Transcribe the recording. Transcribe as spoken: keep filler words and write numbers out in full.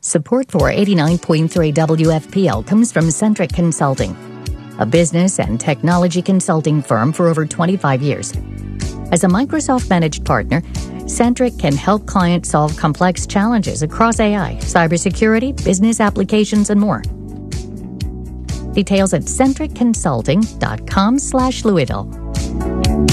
Support for eighty-nine point three W F P L comes from Centric Consulting, a business and technology consulting firm for over twenty-five years. As a Microsoft-managed partner, Centric can help clients solve complex challenges across A I, cybersecurity, business applications, and more. Details at centric consulting dot com slash Louisville.